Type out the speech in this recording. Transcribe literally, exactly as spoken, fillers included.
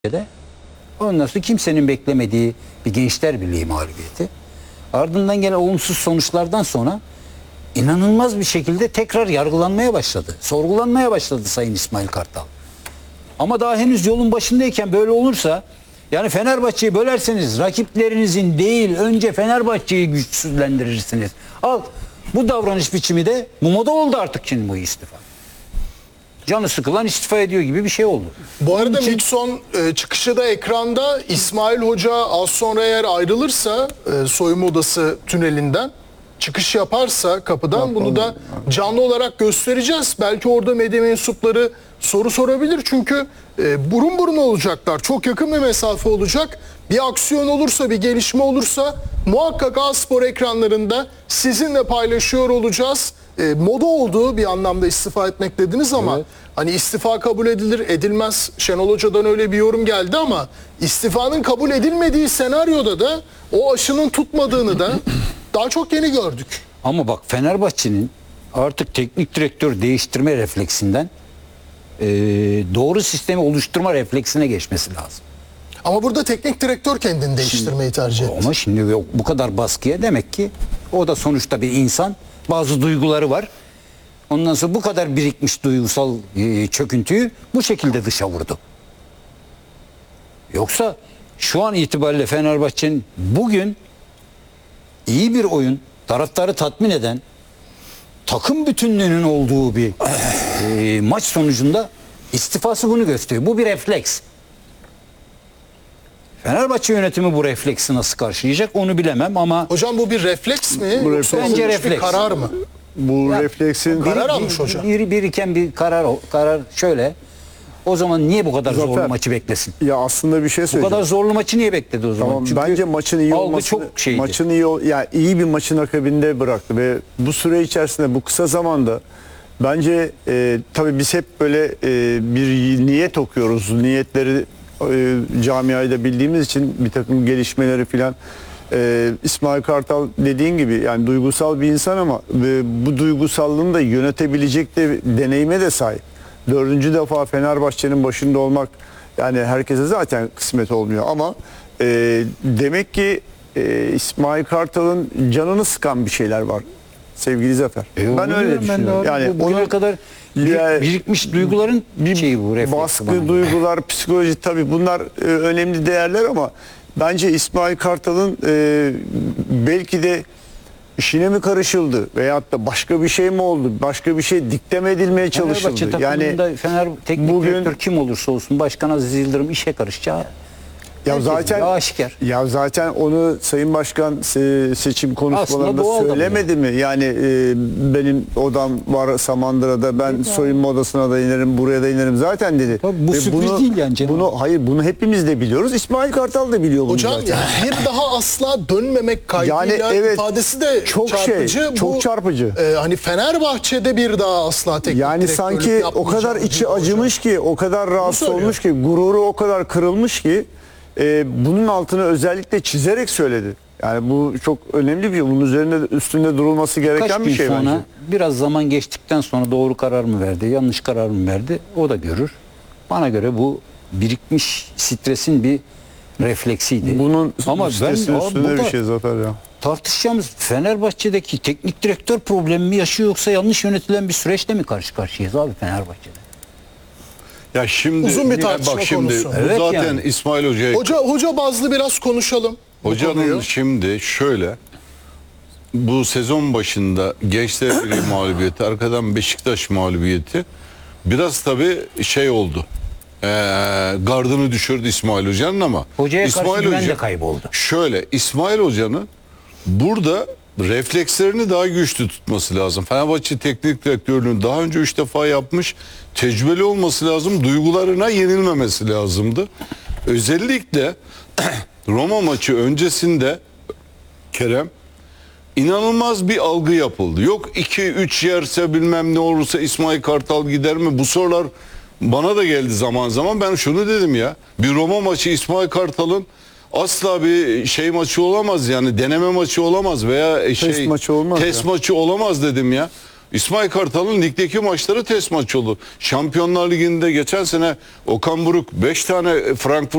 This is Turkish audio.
de. Ondan sonra kimsenin beklemediği bir Gençler Birliği mağlubiyeti. Ardından gelen olumsuz sonuçlardan sonra inanılmaz bir şekilde tekrar yargılanmaya başladı. Sorgulanmaya başladı Sayın İsmail Kartal. Ama daha henüz yolun başındayken böyle olursa, yani Fenerbahçe'yi bölerseniz rakiplerinizin değil, önce Fenerbahçe'yi güçsüzlendirirsiniz. Al, bu davranış biçimi de bu moda oldu artık şimdi bu istifa. Canı sıkılan istifa ediyor gibi bir şey oldu. Bu arada için... Mikson e, çıkışı da ekranda. İsmail Hoca az sonra eğer ayrılırsa e, soyunma odası tünelinden çıkış yaparsa kapıdan Yapalım. bunu da canlı olarak göstereceğiz. Belki orada medya mensupları soru sorabilir. Çünkü e, burun buruna olacaklar. Çok yakın bir mesafe olacak. Bir aksiyon olursa, bir gelişme olursa muhakkak A-Spor ekranlarında sizinle paylaşıyor olacağız. E, moda olduğu bir anlamda istifa etmek dediniz ama evet. Hani istifa kabul edilir edilmez, Şenol Hoca'dan öyle bir yorum geldi ama istifanın kabul edilmediği senaryoda da o aşının tutmadığını da daha çok yeni gördük. Ama bak, Fenerbahçe'nin artık teknik direktör değiştirme refleksinden e, doğru sistemi oluşturma refleksine geçmesi lazım. Ama burada teknik direktör kendini değiştirmeyi tercih etti. Ama şimdi bu kadar baskıya, demek ki o da sonuçta bir insan, bazı duyguları var. Ondan sonra bu kadar birikmiş duygusal e, çöküntüyü bu şekilde dışa vurdu. Yoksa şu an itibariyle Fenerbahçe'nin bugün iyi bir oyun, taraftarı tatmin eden, takım bütünlüğünün olduğu bir e, maç sonucunda istifası bunu gösteriyor. Bu bir refleks. Fenerbahçe yönetimi bu refleksi nasıl karşılayacak onu bilemem ama... Hocam bu bir refleks mi? Bu refleks. Bence refleks. Bir karar mı? Bu ya, refleksin... Karar almış bir, hocam. Bir, biriken bir karar, karar şöyle. O zaman niye bu kadar Zafer, zorlu maçı beklesin? Ya aslında bir şey söyleyeceğim. Bu kadar zorlu maçı niye bekledi o zaman? Tamam, Çünkü bence maçın iyi olması, çok şeydi. maçın iyi, yani iyi bir maçın akabinde bıraktı ve bu süre içerisinde, bu kısa zamanda bence e, tabii biz hep böyle e, bir niyet okuyoruz. Niyetleri e, camiayı da bildiğimiz için bir takım gelişmeleri filan. E, İsmail Kartal dediğin gibi yani duygusal bir insan ama e, bu duygusallığını da yönetebilecek de deneyime de sahip. Dördüncü defa Fenerbahçe'nin başında olmak yani herkese zaten kısmet olmuyor ama e, demek ki e, İsmail Kartal'ın canını sıkan bir şeyler var sevgili Zafer. E, ben öyle düşünüyorum. Ben yani onun kadar bir, birikmiş duyguların bir şeyi bu, baskı, duygular, psikoloji, tabii bunlar e, önemli değerler ama bence İsmail Kartal'ın e, belki de işine mi karışıldı veyahut da başka bir şey mi oldu? Başka bir şey dikleme edilmeye çalışıldı. Yani Fener teknik bugün, direktör kim olursa olsun Başkan Aziz Yıldırım işe karışacağı ya zaten aşikar. Ya zaten onu Sayın Başkan seçim konuşmalarında söylemedi mi? Yani e, benim odam var Samandıra'da, ben evet, soyunma odasına da inerim, buraya da inerim zaten dedi. Tabii bu Ve sürpriz bunu, değil yani. Bunu hayır, bunu hepimiz de biliyoruz. İsmail Kartal da biliyor bunu Hocam zaten. Hocam ya bir daha asla dönmemek kaydıyla yani evet, ifadesi de çok çarpıcı. Şey, çok bu, çarpıcı. E, hani Fenerbahçe'de bir daha asla teknik yani sanki o kadar içi acımış hocam. ki, o kadar rahatsız olmuş ki, gururu o kadar kırılmış ki Ee, bunun altını özellikle çizerek söyledi. Yani bu çok önemli bir şey. Bunun üzerinde üstünde durulması gereken Kaç bir şey sonra, bence. Biraz zaman geçtikten sonra doğru karar mı verdi, yanlış karar mı verdi o da görür. Bana göre bu birikmiş stresin bir refleksiydi. Bunun ama ben üstünde bir şey Zafer ya. Tartışacağımız Fenerbahçe'deki teknik direktör problemi mi yaşıyor yoksa yanlış yönetilen bir süreçle mi karşı karşıyayız abi Fenerbahçe'de? Ya şimdi uzun bir tartışma bak şimdi konusu. Bu Evet zaten yani. İsmail Hoca'ya Hoca hoca bazlı biraz konuşalım. Hocanın şimdi şöyle, bu sezon başında Gençler Birliği mağlubiyeti, arkadan Beşiktaş mağlubiyeti biraz tabii şey oldu. Ee, gardını düşürdü İsmail Hoca'nın ama Hocaya İsmail karşı güven Hoca, de kayboldu. Şöyle, İsmail Hoca'nın burada reflekslerini daha güçlü tutması lazım. Fenerbahçe teknik direktörlüğünü daha önce üç defa yapmış, tecrübeli olması lazım, duygularına yenilmemesi lazımdı. Özellikle Roma maçı öncesinde Kerem inanılmaz bir algı yapıldı. Yok iki üç yerse bilmem ne olursa İsmail Kartal gider mi? Bu sorular bana da geldi zaman zaman. Ben şunu dedim ya, bir Roma maçı İsmail Kartal'ın asla bir şey maçı olamaz, yani deneme maçı olamaz veya şey test maçı olmaz, test ya. maçı olamaz dedim ya. İsmail Kartal'ın ligdeki maçları test maç oldu. Şampiyonlar Ligi'nde geçen sene Okan Buruk beş tane Frankfurt